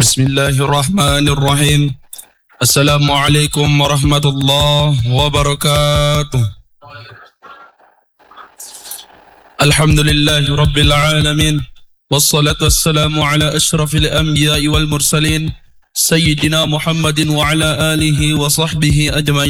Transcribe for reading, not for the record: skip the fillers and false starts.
Bismillahirrahmanirrahim. Assalamualaikum warahmatullahi wabarakatuh. Alhamdulillahi rabbil alamin. Wassalatu wassalamu ala ashrafil anbiya'i wal mursalin Sayyidina Muhammadin wa ala alihi wa sahbihi ajma'in.